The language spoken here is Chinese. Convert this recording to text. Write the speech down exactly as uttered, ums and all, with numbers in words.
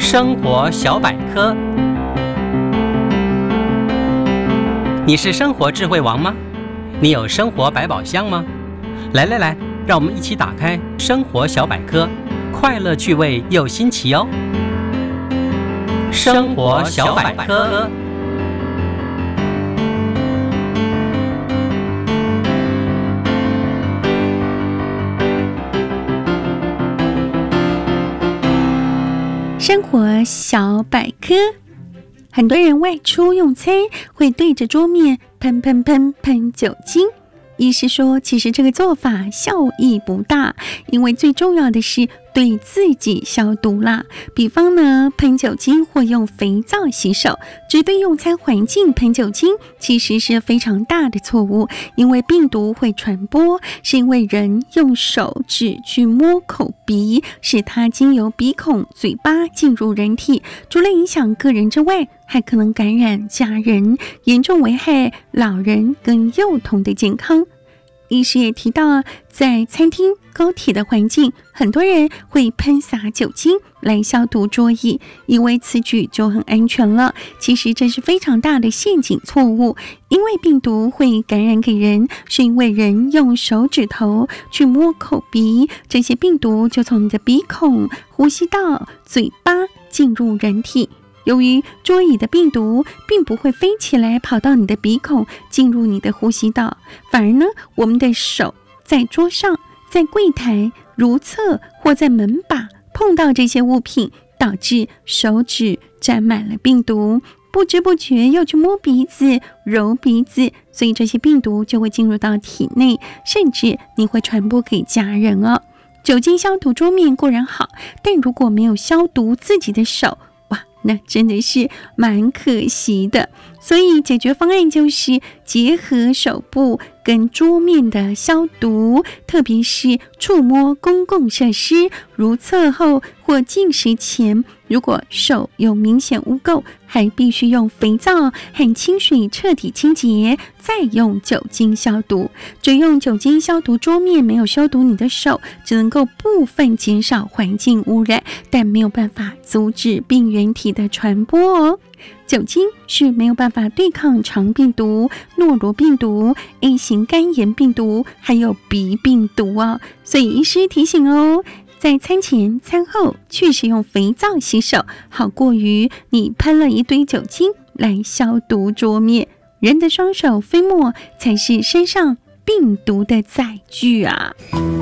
生活小百科。你是生活智慧王吗？你有生活百宝箱吗？来来来，让我们一起打开生活小百科，快乐趣味又新奇哦。生活小百科。 生活小百科，很多人外出用餐会对着桌面喷喷喷喷酒精。医师说，其实这个做法效益不大，因为最重要的是对自己消毒啦。比方呢，喷酒精或用肥皂洗手，只对用餐环境喷酒精，其实是非常大的错误，因为病毒会传播，是因为人用手指去摸口鼻，使它经由鼻孔、嘴巴进入人体，除了影响个人之外，还可能感染家人，严重危害老人跟幼童的健康。医师也提到，在餐厅、高铁的环境，很多人会喷洒酒精来消毒桌椅，以为此举就很安全了。其实这是非常大的陷阱错误，因为病毒会感染给人，是因为人用手指头去摸口鼻，这些病毒就从你的鼻孔、呼吸道、嘴巴进入人体。由于桌椅的病毒并不会飞起来跑到你的鼻孔进入你的呼吸道，反而呢，我们的手在桌上、在柜台、如厕或在门把碰到这些物品，导致手指沾满了病毒，不知不觉又去摸鼻子、揉鼻子，所以这些病毒就会进入到体内，甚至你会传播给家人哦。酒精消毒桌面固然好，但如果没有消毒自己的手，那真的是蛮可惜的。所以解决方案就是结合手部跟桌面的消毒，特别是触摸公共设施、如厕后或进食前，如果手有明显污垢，还必须用肥皂和清水彻底清洁，再用酒精消毒。只用酒精消毒桌面，没有消毒你的手，只能够部分减少环境污染，但没有办法阻止病原体的传播哦。酒精是没有办法对抗肠病毒、诺罗病毒、A 型肝炎病毒，还有鼻病毒哦。所以医师提醒哦，在餐前、餐后去使用肥皂洗手，好过于你喷了一堆酒精来消毒桌面。人的双手飞沫才是身上病毒的载具啊！